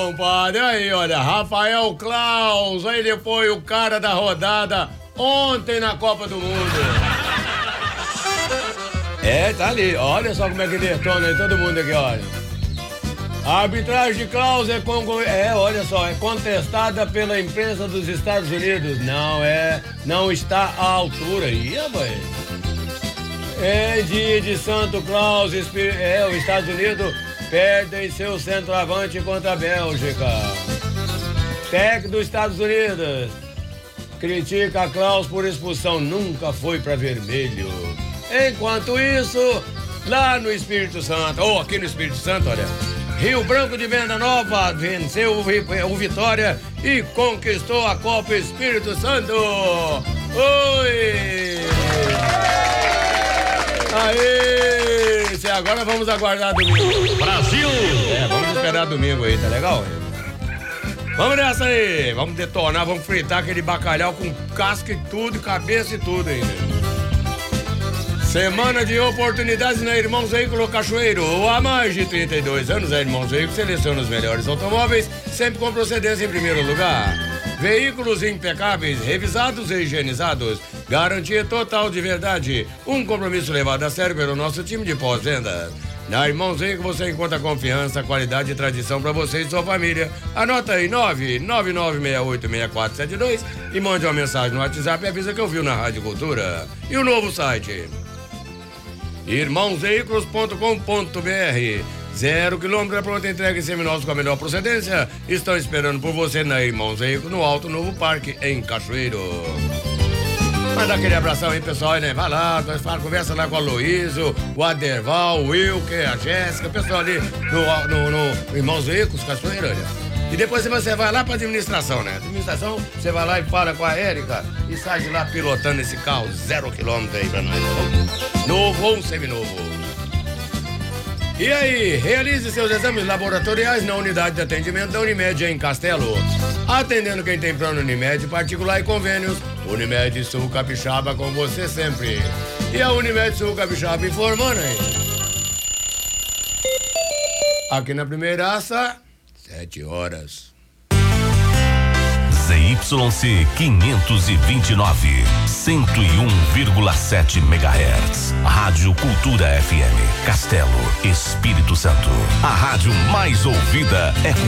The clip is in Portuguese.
compadre. Aí, olha, Rafael Claus, ele foi o cara da rodada ontem na Copa do Mundo. Tá ali, olha só como é que detona aí todo mundo aqui, olha. A arbitragem de Claus olha só, é contestada pela imprensa dos Estados Unidos. Não está à altura. Ih, rapaz. É dia de Santo Claus, os Estados Unidos perdem seu centroavante contra a Bélgica. Técnico dos Estados Unidos critica Claus por expulsão, nunca foi para vermelho. Enquanto isso, lá no Espírito Santo, aqui no Espírito Santo, olha, Rio Branco de Venda Nova venceu o Vitória e conquistou a Copa Espírito Santo. Oi! Aê! Agora vamos aguardar domingo. Brasil! Vamos esperar domingo aí, tá legal? Vamos nessa aí, vamos detonar, vamos fritar aquele bacalhau com casca e tudo, cabeça e tudo ainda. Semana de oportunidades na Irmãos Veículo Cachoeiro. Há mais de 32 anos, a Irmãos Veículo seleciona os melhores automóveis, sempre com procedência em primeiro lugar. Veículos impecáveis, revisados e higienizados. Garantia total de verdade. Um compromisso levado a sério pelo nosso time de pós-venda. Na Irmãos Veículo você encontra confiança, qualidade e tradição para você e sua família. Anota aí, 999686472 e mande uma mensagem no WhatsApp e avisa que ouviu na Rádio Cultura. E o novo site? irmãosveículos.com.br. 0 km pronta entrega em seminovos com a melhor procedência. Estão esperando por você na Irmãos Veículos no Alto Novo Parque, em Cachoeiro. Manda aquele abração aí, pessoal, né? Vai lá, conversa lá com o Aloysio, o Aderval, o Wilker, a Jéssica, o pessoal ali no Irmãos Veículos, Cachoeiro, olha. E depois você vai lá pra administração, né? Administração, você vai lá e fala com a Érica e sai de lá pilotando esse carro 0 km aí pra nós, tá? Novo ou seminovo. E aí, realize seus exames laboratoriais na unidade de atendimento da Unimed em Castelo. Atendendo quem tem plano Unimed, particular e convênios, Unimed Sul Capixaba com você sempre. E a Unimed Sul Capixaba informando aí. Aqui na Primeiraça, 7 horas. ZYC 529, 101,7 MHz. Rádio Cultura FM, Castelo, Espírito Santo. A rádio mais ouvida é